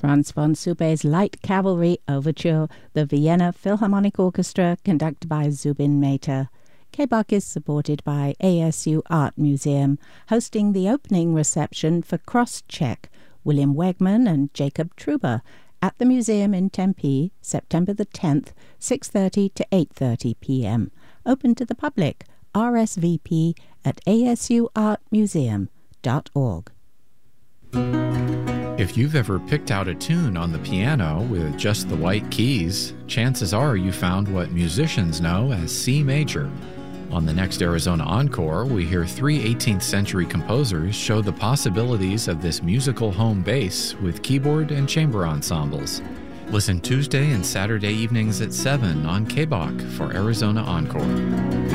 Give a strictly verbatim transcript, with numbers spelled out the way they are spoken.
Franz von Sube's Light Cavalry Overture, the Vienna Philharmonic Orchestra, conducted by Zubin Mehta. K B O C is supported by A S U Art Museum, hosting the opening reception for Crosscheck, William Wegman and Jacob Truber, at the museum in Tempe, September the tenth, six thirty to eight thirty p.m. Open to the public. R S V P at A S U art museum dot org. If you've ever picked out a tune on the piano with just the white keys, chances are you found what musicians know as C major. On the next Arizona Encore, we hear three eighteenth century composers show the possibilities of this musical home base with keyboard and chamber ensembles. Listen Tuesday and Saturday evenings at seven on K B O C for Arizona Encore.